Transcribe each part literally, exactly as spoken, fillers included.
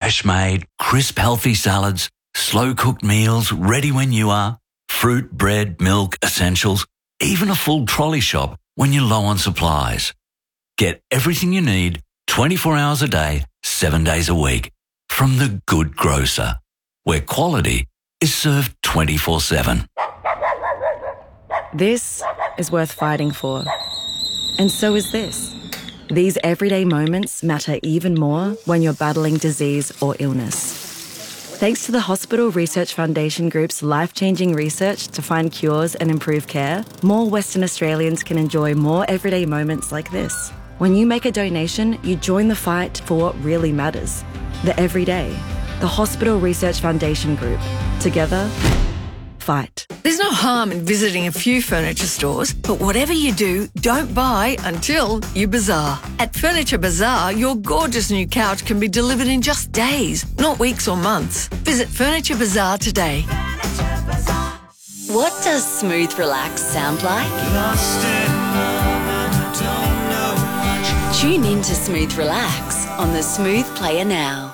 fresh-made, crisp, healthy salads, slow-cooked meals ready when you are, fruit, bread, milk, essentials, even a full trolley shop when you're low on supplies. Get everything you need twenty-four hours a day, seven days a week from The Good Grocer, where quality is served twenty-four seven. This is worth fighting for. And so is this. These everyday moments matter even more when you're battling disease or illness. Thanks to the Hospital Research Foundation Group's life-changing research to find cures and improve care, more Western Australians can enjoy more everyday moments like this. When you make a donation, you join the fight for what really matters. The everyday. The Hospital Research Foundation Group. Together, fight. There's no harm in visiting a few furniture stores, but whatever you do, don't buy until you bazaar. At Furniture Bazaar, your gorgeous new couch can be delivered in just days, not weeks or months. Visit Furniture Bazaar today. What does smooth relax sound like? Tune in to Smooth Relax on the Smooth Player now.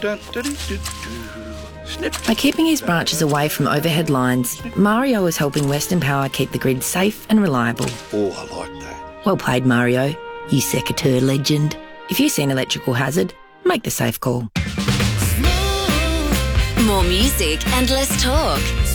By keeping his branches away from overhead lines, Mario is helping Western Power keep the grid safe and reliable. Oh, I like that. Well played, Mario, you secateur legend. If you see an electrical hazard, make the safe call. More music and less talk.